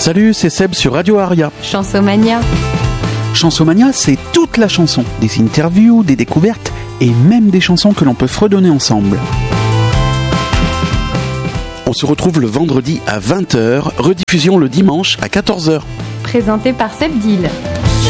Salut, c'est Seb sur Radio Aria. Chansomania. Chansomania, c'est toute la chanson. Des interviews, des découvertes et même des chansons que l'on peut fredonner ensemble. On se retrouve le vendredi à 20h, rediffusion le dimanche à 14h. Présenté par Seb Dill.